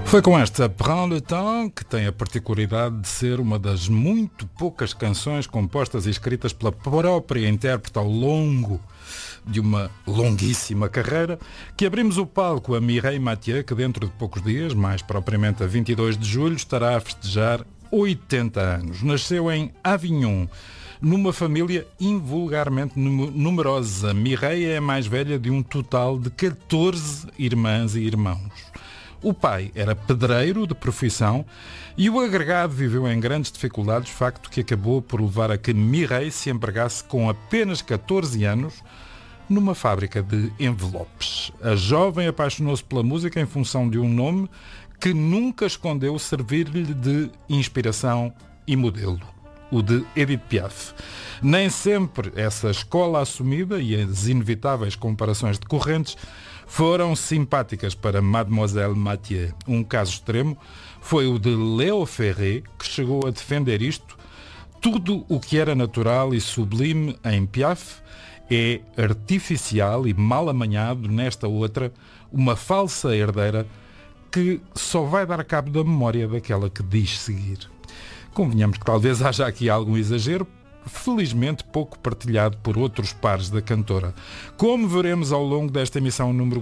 Foi com esta Prends le Temps, que tem a particularidade de ser uma das muito poucas canções compostas e escritas pela própria intérprete ao longo de uma longuíssima carreira, que abrimos o palco a Mireille Mathieu, que dentro de poucos dias, mais propriamente a 22 de julho, estará a festejar 80 anos. Nasceu em Avignon, numa família invulgarmente numerosa. Mireille é a mais velha de um total de 14 irmãs e irmãos. O pai era pedreiro de profissão e o agregado viveu em grandes dificuldades, facto que acabou por levar a que Mireille se empregasse com apenas 14 anos numa fábrica de envelopes. A jovem apaixonou-se pela música em função de um nome que nunca escondeu servir-lhe de inspiração e modelo, o de Edith Piaf. Nem sempre essa escola assumida e as inevitáveis comparações decorrentes foram simpáticas para Mademoiselle Mathieu. Um caso extremo foi o de Léo Ferré, que chegou a defender isto: tudo o que era natural e sublime em Piaf é artificial e mal amanhado nesta outra, uma falsa herdeira que só vai dar cabo da memória daquela que diz seguir. Convenhamos que talvez haja aqui algum exagero, felizmente pouco partilhado por outros pares da cantora. Como veremos ao longo desta emissão número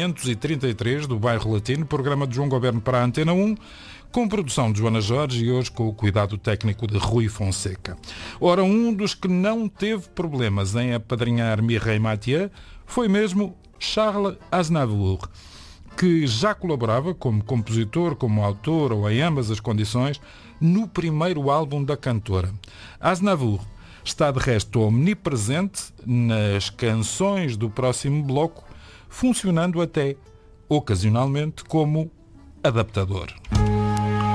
533 do Bairro Latino, programa de João Goberno para a Antena 1, com produção de Joana Jorge e hoje com o cuidado técnico de Rui Fonseca. Ora, um dos que não teve problemas em apadrinhar Mireille Mathieu foi mesmo Charles Aznavour, que já colaborava como compositor, como autor ou em ambas as condições no primeiro álbum da cantora. Aznavour está de resto omnipresente nas canções do próximo bloco, funcionando até, ocasionalmente, como adaptador.